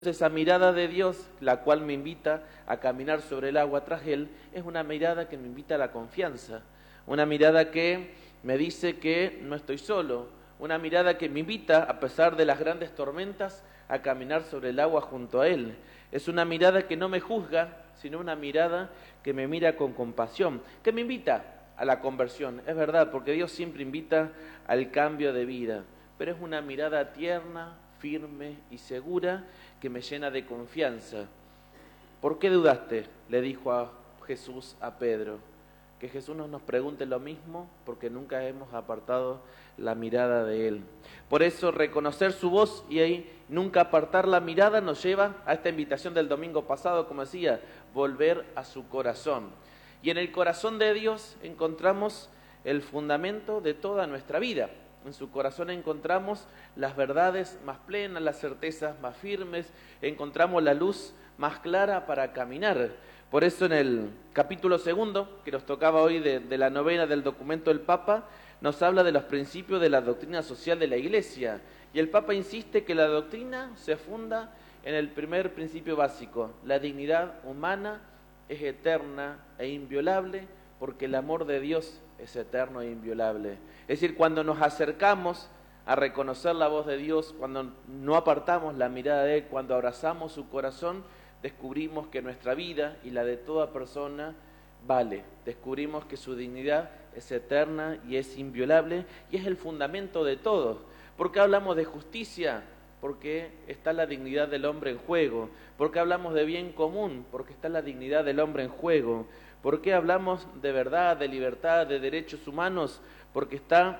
Esa mirada de Dios, la cual me invita a caminar sobre el agua tras Él, es una mirada que me invita a la confianza, una mirada que me dice que no estoy solo, una mirada que me invita, a pesar de las grandes tormentas, a caminar sobre el agua junto a Él. Es una mirada que no me juzga, sino una mirada que me mira con compasión, que me invita a la conversión. Es verdad, porque Dios siempre invita al cambio de vida, pero es una mirada tierna, firme y segura que me llena de confianza. ¿Por qué dudaste?, le dijo a Jesús a Pedro. Que Jesús no nos pregunte lo mismo, porque nunca hemos apartado la mirada de Él. Por eso reconocer su voz y ahí nunca apartar la mirada nos lleva a esta invitación del domingo pasado, como decía, volver a su corazón. Y en el corazón de Dios encontramos el fundamento de toda nuestra vida. En su corazón encontramos las verdades más plenas, las certezas más firmes, encontramos la luz más clara para caminar. Por eso en el capítulo 2, que nos tocaba hoy de la novena del documento del Papa, nos habla de los principios de la doctrina social de la Iglesia. Y el Papa insiste que la doctrina se funda en el primer principio básico: la dignidad humana es eterna e inviolable, porque el amor de Dios es eterno e inviolable. Es decir, cuando nos acercamos a reconocer la voz de Dios, cuando no apartamos la mirada de Él, cuando abrazamos su corazón, descubrimos que nuestra vida y la de toda persona vale. Descubrimos que su dignidad es eterna y es inviolable, y es el fundamento de todo. ¿Por qué hablamos de justicia? Porque está la dignidad del hombre en juego. ¿Por qué hablamos de bien común? Porque está la dignidad del hombre en juego. ¿Por qué hablamos de verdad, de libertad, de derechos humanos? Porque está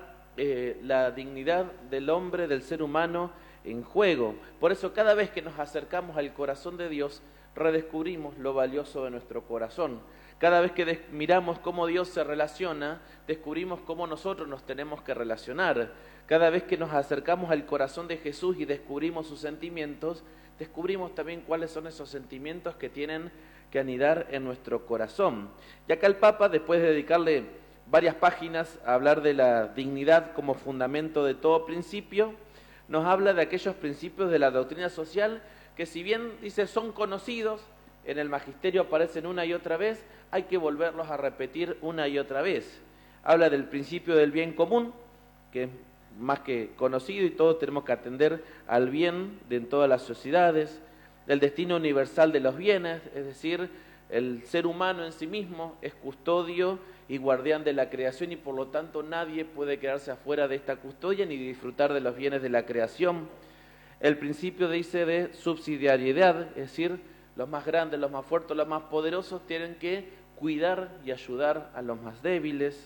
la dignidad del hombre, del ser humano, en juego. Por eso cada vez que nos acercamos al corazón de Dios, redescubrimos lo valioso de nuestro corazón. Cada vez que miramos cómo Dios se relaciona, descubrimos cómo nosotros nos tenemos que relacionar. Cada vez que nos acercamos al corazón de Jesús y descubrimos sus sentimientos, descubrimos también cuáles son esos sentimientos que tienen que anidar en nuestro corazón. Y acá el Papa, después de dedicarle varias páginas a hablar de la dignidad como fundamento de todo principio, nos habla de aquellos principios de la doctrina social que, si bien dice son conocidos, en el magisterio aparecen una y otra vez, hay que volverlos a repetir una y otra vez. Habla del principio del bien común, que es más que conocido y todos tenemos que atender al bien de en todas las sociedades, del destino universal de los bienes, es decir, el ser humano en sí mismo es custodio y guardián de la creación, y por lo tanto nadie puede quedarse afuera de esta custodia ni disfrutar de los bienes de la creación. El principio dice de subsidiariedad, es decir, los más grandes, los más fuertes, los más poderosos tienen que cuidar y ayudar a los más débiles.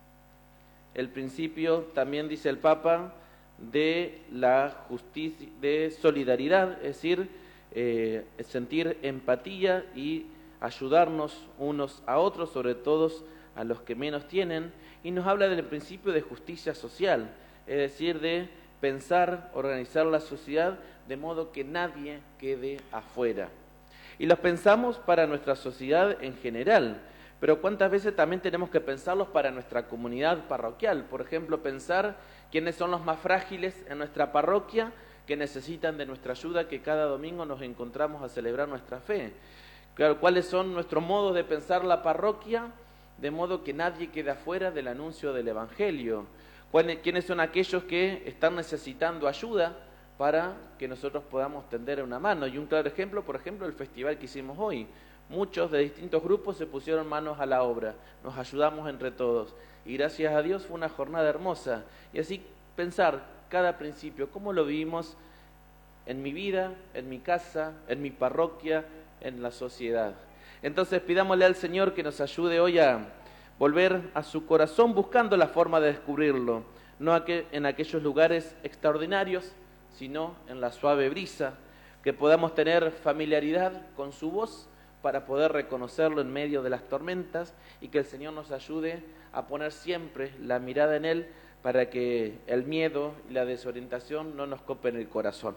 El principio, también dice el Papa, de la justicia, de solidaridad, es decir, sentir empatía y ayudarnos unos a otros, sobre todo a los que menos tienen. Y nos habla del principio de justicia social, es decir, de pensar, organizar la sociedad de modo que nadie quede afuera. Y los pensamos para nuestra sociedad en general, pero ¿cuántas veces también tenemos que pensarlos para nuestra comunidad parroquial? Por ejemplo, pensar quiénes son los más frágiles en nuestra parroquia que necesitan de nuestra ayuda, que cada domingo nos encontramos a celebrar nuestra fe. Claro, ¿cuáles son nuestros modos de pensar la parroquia? De modo que nadie quede afuera del anuncio del Evangelio. ¿Quiénes son aquellos que están necesitando ayuda para que nosotros podamos tender una mano? Y un claro ejemplo, por ejemplo, el festival que hicimos hoy. Muchos de distintos grupos se pusieron manos a la obra, nos ayudamos entre todos. Y gracias a Dios fue una jornada hermosa. Y así pensar cada principio, cómo lo vivimos en mi vida, en mi casa, en mi parroquia, en la sociedad. Entonces pidámosle al Señor que nos ayude hoy a volver a su corazón buscando la forma de descubrirlo, no en aquellos lugares extraordinarios, sino en la suave brisa, que podamos tener familiaridad con su voz para poder reconocerlo en medio de las tormentas, y que el Señor nos ayude a poner siempre la mirada en Él para que el miedo y la desorientación no nos copen el corazón.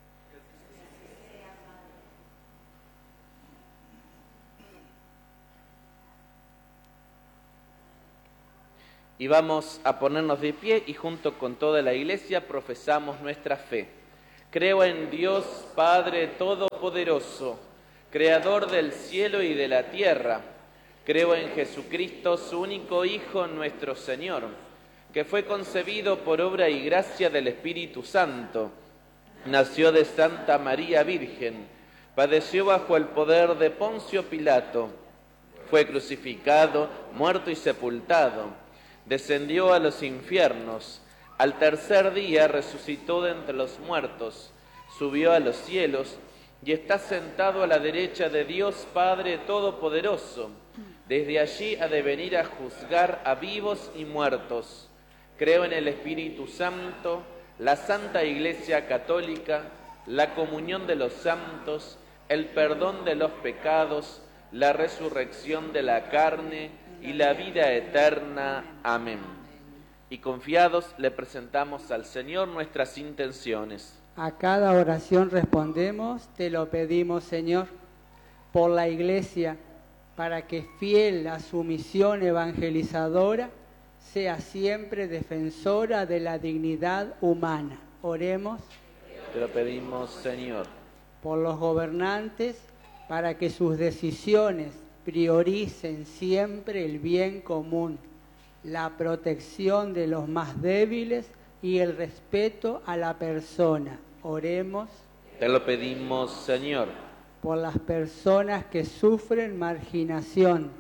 Y vamos a ponernos de pie y junto con toda la Iglesia profesamos nuestra fe. Creo en Dios Padre Todopoderoso, Creador del cielo y de la tierra. Creo en Jesucristo, su único Hijo, nuestro Señor, que fue concebido por obra y gracia del Espíritu Santo. Nació de Santa María Virgen, padeció bajo el poder de Poncio Pilato, fue crucificado, muerto y sepultado, descendió a los infiernos, al tercer día resucitó de entre los muertos, subió a los cielos y está sentado a la derecha de Dios Padre Todopoderoso. Desde allí ha de venir a juzgar a vivos y muertos. Creo en el Espíritu Santo, la Santa Iglesia Católica, la comunión de los santos, el perdón de los pecados, la resurrección de la carne y la vida eterna. Amén. Y confiados le presentamos al Señor nuestras intenciones. A cada oración respondemos, te lo pedimos, Señor, por la Iglesia, para que fiel a su misión evangelizadora, sea siempre defensora de la dignidad humana. Oremos. Te lo pedimos, Señor. Por los gobernantes, para que sus decisiones prioricen siempre el bien común, la protección de los más débiles y el respeto a la persona. Oremos. Te lo pedimos, Señor. Por las personas que sufren marginación,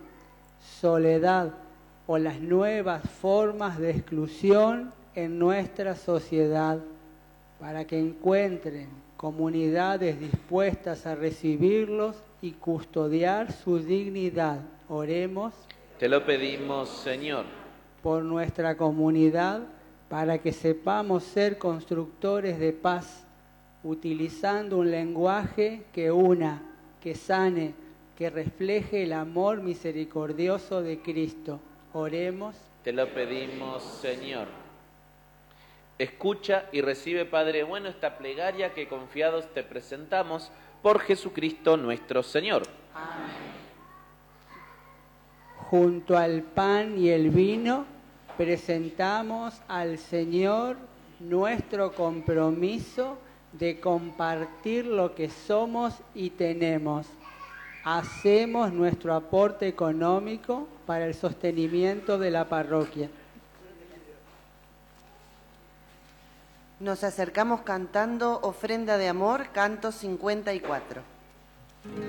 soledad o las nuevas formas de exclusión en nuestra sociedad, para que encuentren comunidades dispuestas a recibirlos y custodiar su dignidad. Oremos. Te lo pedimos, Señor. Por nuestra comunidad, para que sepamos ser constructores de paz, utilizando un lenguaje que una, que sane, que refleje el amor misericordioso de Cristo. Oremos. Te lo pedimos, Señor. Escucha y recibe, Padre bueno, esta plegaria que confiados te presentamos por Jesucristo nuestro Señor. Amén. Junto al pan y el vino, presentamos al Señor nuestro compromiso de compartir lo que somos y tenemos. Hacemos nuestro aporte económico para el sostenimiento de la parroquia. Nos acercamos cantando Ofrenda de Amor, canto 54.